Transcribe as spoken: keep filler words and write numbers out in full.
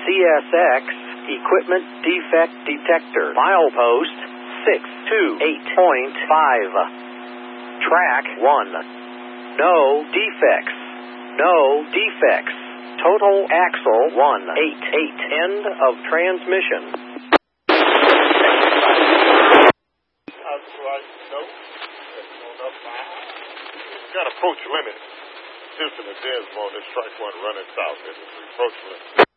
C S X Equipment Defect Detector. Milepost six two eight point five. Track one. No defects. No defects. Total axle one eighty-eight. End of transmission. That's right. Nope. That's on up now. Got approach limit. Houston and Denver on this strike one running south. This is approach limit.